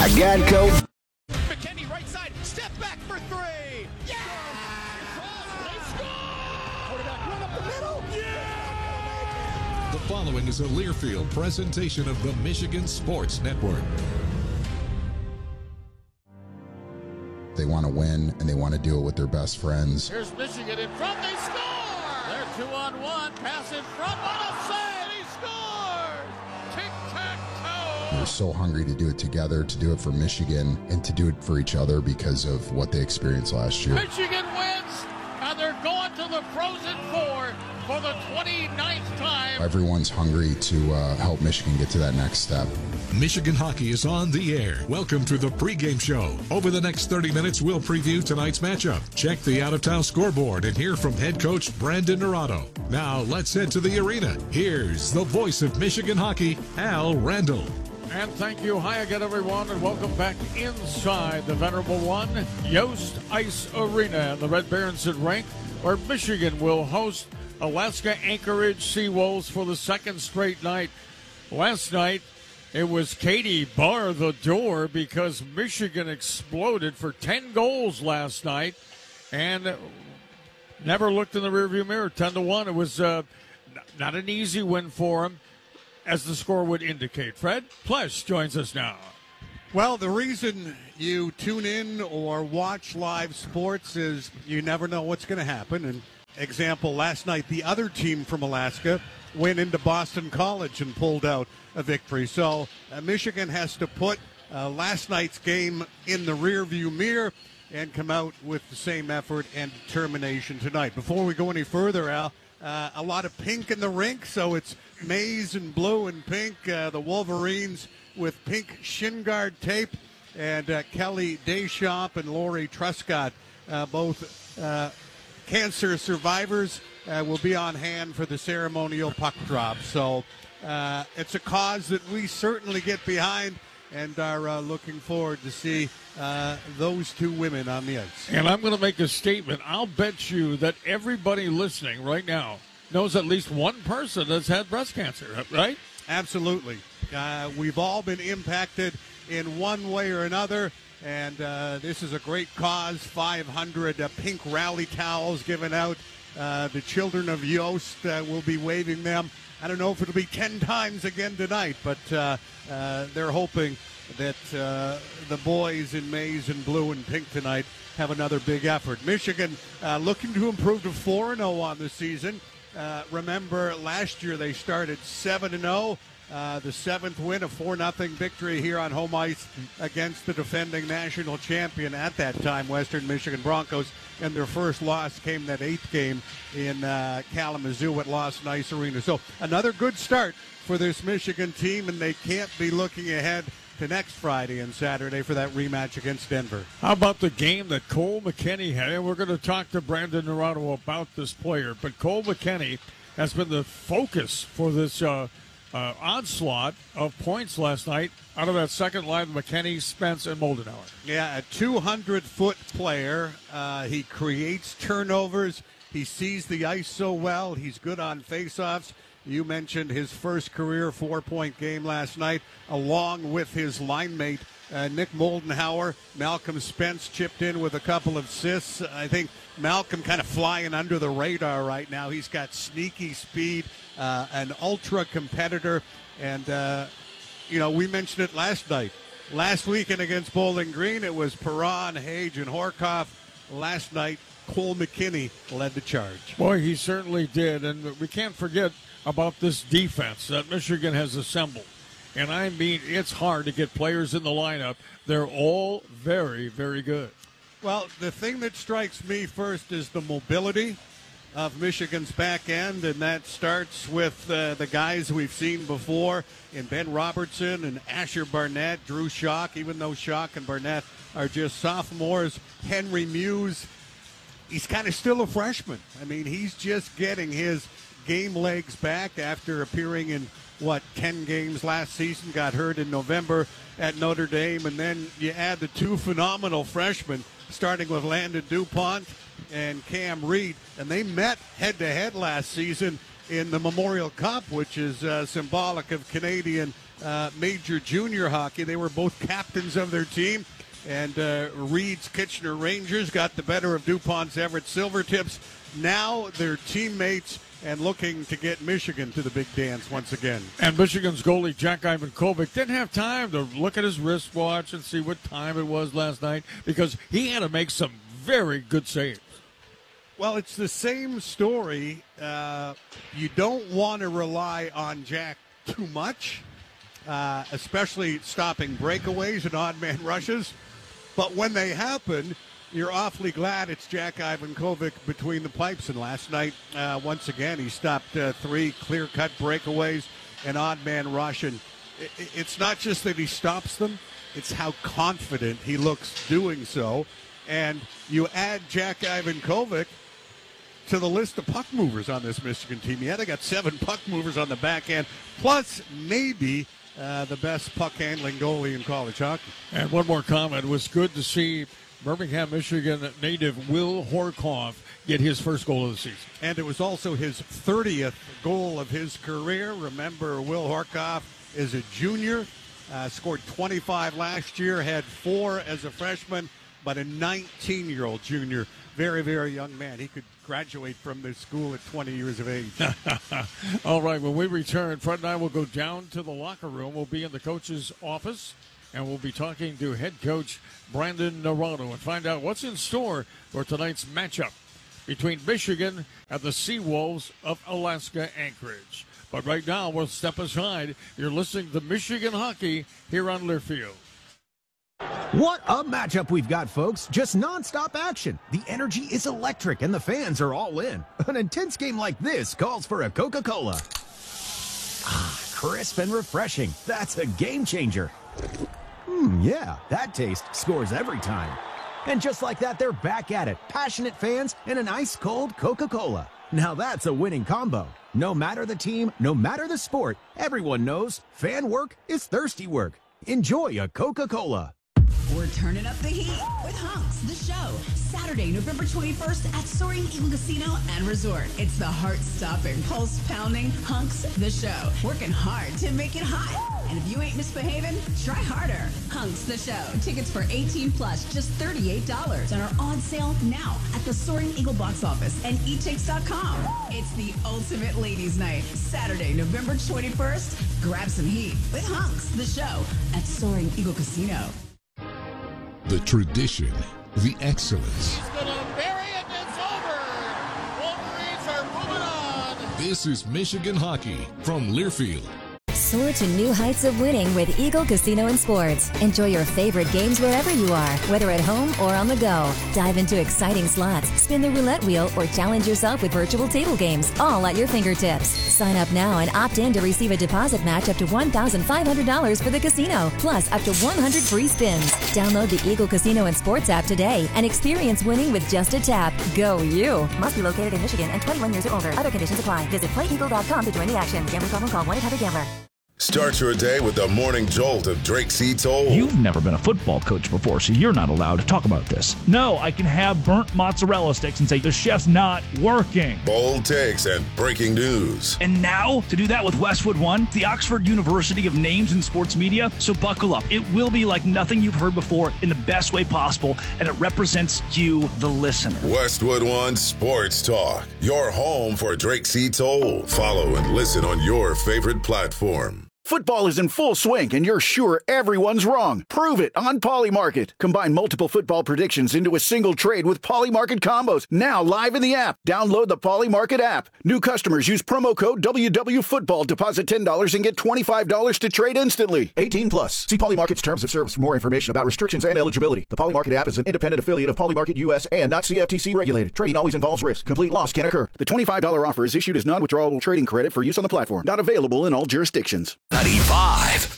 God, Coach. McKennie right side, step back for three. Yeah! They score! Quarterback run up the middle. Yeah! The following is a Learfield presentation of the Michigan Sports Network. They want to win, and they want to do it with their best friends. Here's Michigan in front. They score! They're 2-on-1. Pass in front. What a save! He scores! Tic-tac-toe! They're so hungry to do it together, to do it for Michigan, and to do it for each other because of what they experienced last year. Michigan wins, and they're going to the Frozen Four for the 29th time. Everyone's hungry to help Michigan get to that next step. Michigan hockey is on the air. Welcome to the pregame show. Over the next 30 minutes, we'll preview tonight's matchup, check the out-of-town scoreboard, and hear from head coach Brandon Naurato. Now, let's head to the arena. Here's the voice of Michigan hockey, Al Randall. And thank you. Hi again, everyone, and welcome back inside the Venerable One, Yost Ice Arena in the Red Berenson rink, where Michigan will host Alaska Anchorage Seawolves for the second straight night. Last night, it was Katie bar the door because Michigan exploded for 10 goals last night and never looked in the rearview mirror. 10-1. It was not an easy win for them, as the score would indicate. Fred Plesh joins us now. Well, the reason you tune in or watch live sports is you never know what's going to happen. And example, last night, the other team from Alaska went into Boston College and pulled out a victory. So Michigan has to put last night's game in the rearview mirror and come out with the same effort and determination tonight. Before we go any further, Al, a lot of pink in the rink, so it's maize and blue and pink. The Wolverines with pink shin guard tape, and Kelly Deschamps and Lori Truscott, both cancer survivors, will be on hand for the ceremonial puck drop. So it's a cause that we certainly get behind and are looking forward to see those two women on the ice. And I'm going to make a statement. I'll bet you that everybody listening right now knows at least one person that's had breast cancer, right? Absolutely. We've all been impacted in one way or another, and this is a great cause. 500 pink rally towels given out. The children of Yost will be waving them. I don't know if it'll be 10 times again tonight, but they're hoping that the boys in maize and blue and pink tonight have another big effort. Michigan looking to improve to 4-0 on the season. Remember, last year they started 7-0. The seventh win, a 4-0 victory here on home ice against the defending national champion at that time, Western Michigan Broncos. And their first loss came that eighth game in Kalamazoo at Lawson Ice Arena. So another good start for this Michigan team, and they can't be looking ahead to next Friday and Saturday for that rematch against Denver. How about the game that Cole McKennie had? And we're going to talk to Brandon Naurato about this player. But Cole McKennie has been the focus for this onslaught of points last night out of that second line, McKennie, Spence, and Moldenauer. Yeah, a 200-foot player. He creates turnovers. He sees the ice so well. He's good on faceoffs. You mentioned his first career 4-point game last night, along with his line mate, Nick Moldenauer. Malcolm Spence chipped in with a couple of assists. I think Malcolm kind of flying under the radar right now. He's got sneaky speed, an ultra competitor, and we mentioned it last night. Last weekend against Bowling Green, it was Perron, Hage, and Horkoff. Last night, Cole McKennie led the charge. Boy, he certainly did, and we can't forget about this defense that Michigan has assembled. And I mean, it's hard to get players in the lineup. They're all very, very good. Well, the thing that strikes me first is the mobility of Michigan's back end, and that starts with the guys we've seen before in Ben Robertson and Asher Barnett, Drew Schock, even though Schock and Barnett are just sophomores. Henry Muse, he's kind of still a freshman. I mean, he's just getting his game legs back after appearing in 10 games last season, got hurt in November at Notre Dame, and then you add the two phenomenal freshmen, starting with Landon DuPont and Cam Reed, and they met head-to-head last season in the Memorial Cup, which is symbolic of Canadian major junior hockey. They were both captains of their team. And Reed's Kitchener Rangers got the better of DuPont's Everett Silvertips. Now they're teammates and looking to get Michigan to the big dance once again. And Michigan's goalie Jack Ivankovic didn't have time to look at his wristwatch and see what time it was last night because he had to make some very good saves. Well, it's the same story. You don't want to rely on Jack too much, especially stopping breakaways and odd man rushes. But when they happen, you're awfully glad it's Jack Ivankovic between the pipes. And last night, once again, he stopped 3 clear-cut breakaways, an odd man rush. And it's not just that he stops them, it's how confident he looks doing so. And you add Jack Ivankovic to the list of puck movers on this Michigan team. Yeah, they got 7 puck movers on the back end, plus maybe the best puck-handling goalie in college hockey. And one more comment. It was good to see Birmingham, Michigan native Will Horkoff get his first goal of the season. And it was also his 30th goal of his career. Remember, Will Horkoff is a junior, scored 25 last year, had 4 as a freshman, but a 19-year-old junior. Very, very young man. He could graduate from this school at 20 years of age. All right, when we return, Fred and I will go down to the locker room. We'll be in the coach's office, and we'll be talking to head coach Brandon Naranjo and find out what's in store for tonight's matchup between Michigan and the Seawolves of Alaska Anchorage. But right now, we'll step aside. You're listening to Michigan Hockey here on Learfield. What a matchup we've got, folks. Just nonstop action. The energy is electric and the fans are all in. An intense game like this calls for a Coca-Cola. Ah, crisp and refreshing. That's a game changer. Yeah, that taste scores every time. And just like that, they're back at it. Passionate fans and an ice-cold Coca-Cola. Now that's a winning combo. No matter the team, no matter the sport, everyone knows fan work is thirsty work. Enjoy a Coca-Cola. We're turning up the heat with Hunks, the show. Saturday, November 21st at Soaring Eagle Casino and Resort. It's the heart-stopping, pulse-pounding Hunks, the show. Working hard to make it hot. And if you ain't misbehaving, try harder. Hunks, the show. Tickets for 18 plus, just $38. And are on sale now at the Soaring Eagle box office and eTix.com. It's the ultimate ladies' night. Saturday, November 21st. Grab some heat with Hunks, the show at Soaring Eagle Casino. The tradition, the excellence. He's going to bury it, and it's over. Wolverines are moving on. This is Michigan Hockey from Learfield. Soar to new heights of winning with Eagle Casino and Sports. Enjoy your favorite games wherever you are, whether at home or on the go. Dive into exciting slots, spin the roulette wheel, or challenge yourself with virtual table games, all at your fingertips. Sign up now and opt in to receive a deposit match up to $1,500 for the casino, plus up to 100 free spins. Download the Eagle Casino and Sports app today and experience winning with just a tap. Go you! Must be located in Michigan and 21 years or older. Other conditions apply. Visit playeagle.com to join the action. Gambling problem? Call 1-800-GAMBLER. Start your day with the morning jolt of Drake C. Toll. You've never been a football coach before, so you're not allowed to talk about this. No, I can have burnt mozzarella sticks and say the chef's not working. Bold takes and breaking news. And now, to do that with Westwood One, the Oxford University of Names in Sports Media. So buckle up. It will be like nothing you've heard before in the best way possible, and it represents you, the listener. Westwood One Sports Talk. Your home for Drake C. Toll. Follow and listen on your favorite platform. Football is in full swing, and you're sure everyone's wrong. Prove it on Polymarket. Combine multiple football predictions into a single trade with Polymarket combos. Now live in the app. Download the Polymarket app. New customers use promo code WWFootball. Deposit $10 and get $25 to trade instantly. 18 plus. See Polymarket's terms of service for more information about restrictions and eligibility. The Polymarket app is an independent affiliate of Polymarket US and not CFTC regulated. Trading always involves risk. Complete loss can occur. The $25 offer is issued as non-withdrawable trading credit for use on the platform. Not available in all jurisdictions. 95.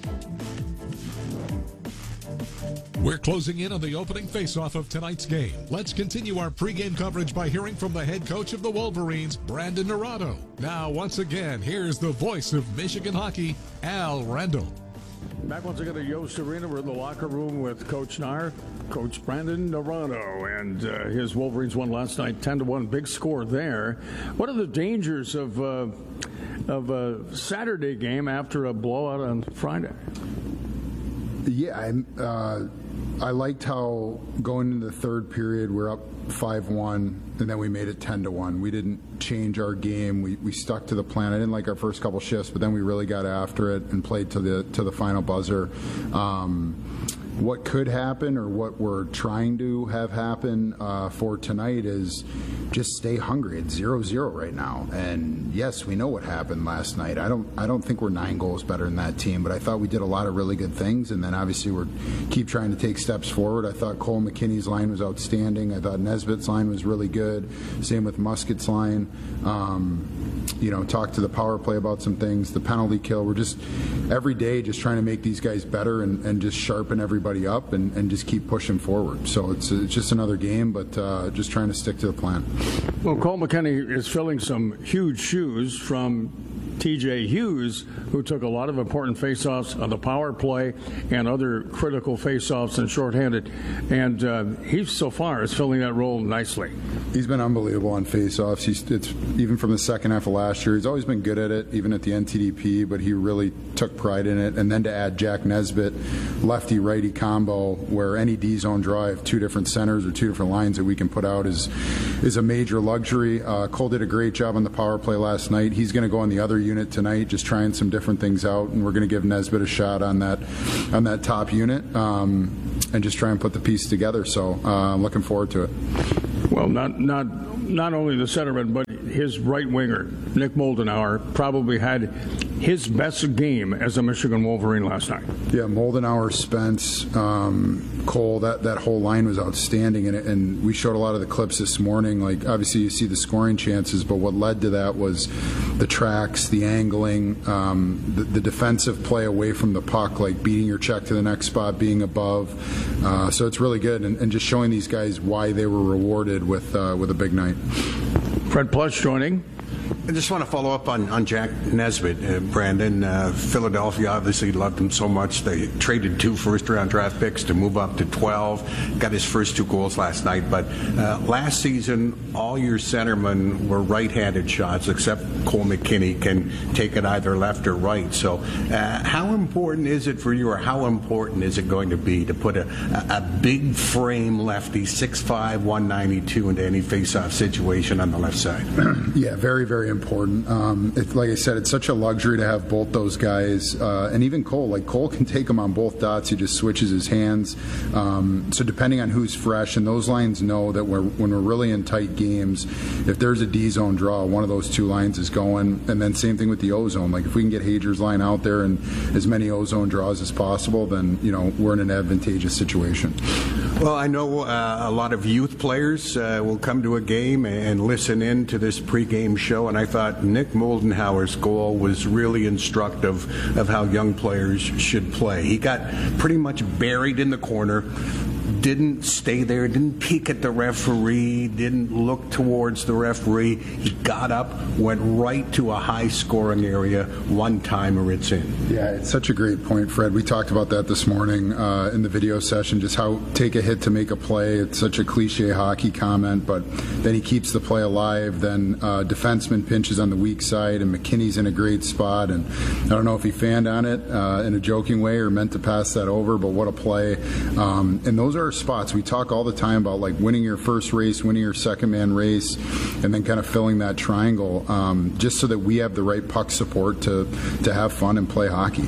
We're closing in on the opening face-off of tonight's game. Let's continue our pregame coverage by hearing from the head coach of the Wolverines, Brandon Naranjo. Now, once again, here's the voice of Michigan hockey, Al Randall. Back once again at Yost Arena. We're in the locker room with Coach Nahr, Coach Brandon Naranjo, and his Wolverines won last night 10-1. Big score there. What are the dangers of of a Saturday game after a blowout on Friday. Yeah, I liked how going into the third period we're up 5-1, and then we made it 10-1. We didn't change our game. We stuck to the plan. I didn't like our first couple shifts, but then we really got after it and played to the final buzzer. What could happen, or what we're trying to have happen for tonight, is just stay hungry. It's 0-0 right now, and yes, we know what happened last night. I don't think we're 9 goals better than that team, but I thought we did a lot of really good things, and then obviously we're keep trying to take steps forward. I thought Cole McKinney's line was outstanding. I thought Nesbitt's line was really good. Same with Muskett's line. Talk to the power play about some things, the penalty kill. We're just every day just trying to make these guys better and just sharpen everybody up and just keep pushing forward. So it's just another game, but just trying to stick to the plan. Well, Cole McKinney is filling some huge shoes from TJ Hughes, who took a lot of important faceoffs on the power play and other critical faceoffs and shorthanded. And he so far is filling that role nicely. He's been unbelievable on faceoffs. It's even from the second half of last year. He's always been good at it, even at the NTDP, but he really took pride in it. And then to add Jack Nesbitt, lefty-righty combo, where any D-zone draw, I have 2 different centers or 2 different lines that we can put out is a major luxury. Cole did a great job on the power play last night. He's going to go on the other unit tonight, just trying some different things out, and we're going to give Nesbitt a shot on that top unit and just try and put the piece together. So I'm looking forward to it. Well, not only the centerman, but his right winger, Nick Moldenauer, probably had his best game as a Michigan Wolverine last night. Yeah, Moldenauer, Spence, Cole, that whole line was outstanding, and we showed a lot of the clips this morning. Like, obviously you see the scoring chances, but what led to that was the tracks, the angling, the defensive play away from the puck, like beating your check to the next spot, being above. So it's really good, and just showing these guys why they were rewarded with a big night. Fred Plush joining. I just want to follow up on Jack Nesbitt, Brandon. Philadelphia obviously loved him so much. They traded 2 first-round draft picks to move up to 12. Got his first 2 goals last night. But last season, all your centermen were right-handed shots, except Cole McKinney can take it either left or right. So how important is it for you, or how important is it going to be to put a big frame lefty, 6'5", 192, into any face-off situation on the left side? Yeah, very, very important. Like I said, it's such a luxury to have both those guys, and even Cole. Like, Cole can take them on both dots. He just switches his hands. So depending on who's fresh, and those lines know that when we're really in tight games, if there's a D-zone draw, one of those 2 lines is going. And then same thing with the O-zone. Like, if we can get Hager's line out there and as many O-zone draws as possible, then we're in an advantageous situation. Well, I know a lot of youth players will come to a game and listen in to this pregame show, and I thought Nick Moldenhauer's goal was really instructive of how young players should play. He got pretty much buried in the corner, didn't stay there, didn't peek at the referee, didn't look towards the referee. He got up, went right to a high-scoring area, one-timer, it's in. Yeah, it's such a great point, Fred. We talked about that this morning in the video session, just how take a hit to make a play. It's such a cliche hockey comment, but then he keeps the play alive. Then defenseman pinches on the weak side, and McKinney's in a great spot. And I don't know if he fanned on it in a joking way or meant to pass that over, but what a play. And those are spots. We talk all the time about, like, winning your first race, winning your second man race, and then kind of filling that triangle, just so that we have the right puck support to have fun and play hockey.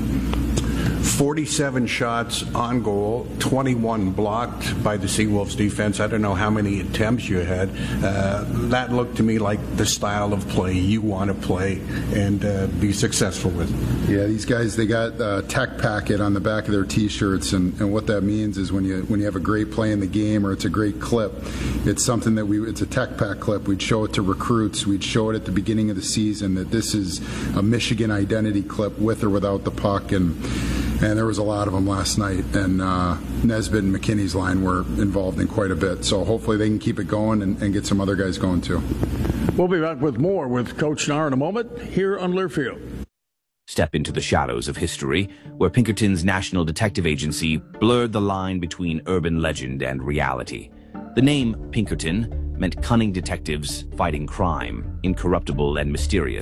47 shots on goal, 21 blocked by the Seawolves defense. I don't know how many attempts you had. That looked to me like the style of play you want to play and be successful with. Yeah, these guys, they got a tech packet on the back of their T-shirts, and what that means is when you have a great play in the game or it's a great clip, it's something that it's a tech pack clip. We'd show it to recruits. We'd show it at the beginning of the season that this is a Michigan identity clip with or without the puck, and there was a lot of them last night, and Nesbitt and McKinney's line were involved in quite a bit. So hopefully they can keep it going and get some other guys going too. We'll be back with more with Coach Knauer in a moment here on Learfield. Step into the shadows of history, where Pinkerton's National Detective Agency blurred the line between urban legend and reality. The name Pinkerton meant cunning detectives fighting crime, incorruptible and mysterious.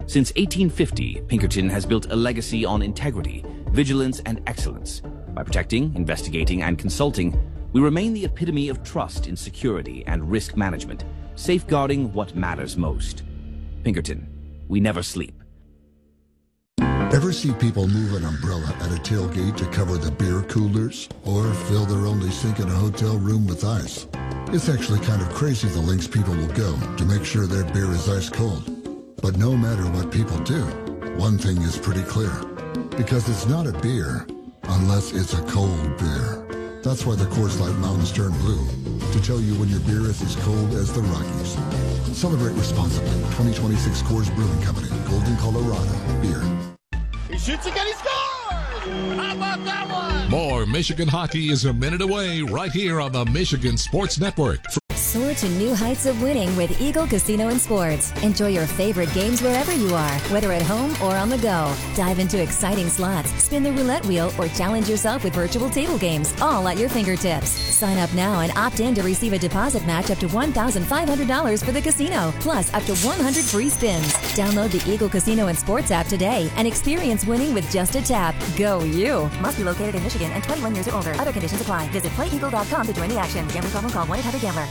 Since 1850, Pinkerton has built a legacy on integrity, vigilance, and excellence. By protecting, investigating, and consulting, we remain the epitome of trust in security and risk management, safeguarding what matters most. Pinkerton, we never sleep. Ever see people move an umbrella at a tailgate to cover the beer coolers? Or fill their only sink in a hotel room with ice? It's actually kind of crazy the lengths people will go to make sure their beer is ice cold. But no matter what people do, one thing is pretty clear. Because it's not a beer unless it's a cold beer. That's why the Coors Light Mountains turn blue, to tell you when your beer is as cold as the Rockies. Celebrate responsibly. 2026 Coors Brewing Company, Golden, Colorado. Beer. He shoots again, he scores! How about that one? More Michigan hockey is a minute away right here on the Michigan Sports Network. Soar to new heights of winning with Eagle Casino and Sports. Enjoy your favorite games wherever you are, whether at home or on the go. Dive into exciting slots, spin the roulette wheel, or challenge yourself with virtual table games, all at your fingertips. Sign up now and opt in to receive a deposit match up to $1,500 for the casino, plus up to 100 free spins. Download the Eagle Casino and Sports app today and experience winning with just a tap. Go you! Must be located in Michigan and 21 years or older. Other conditions apply. Visit playeagle.com to join the action. Gambling problem? Call 1-800-GAMBLER.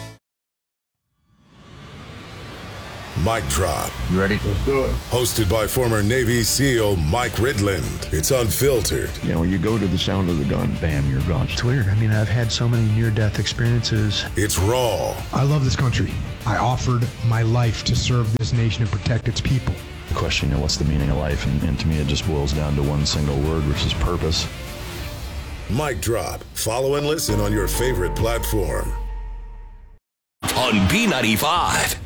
Mic Drop. You ready? Let's do it. Hosted by former Navy SEAL Mike Ridland. It's unfiltered. You know, you go to the sound of the gun, bam, you're gone. It's weird. I mean, I've had so many near-death experiences. It's raw. I love this country. I offered my life to serve this nation and protect its people. The question, you know, what's the meaning of life? And to me, it just boils down to one single word, which is purpose. Mic Drop. Follow and listen on your favorite platform. On B95.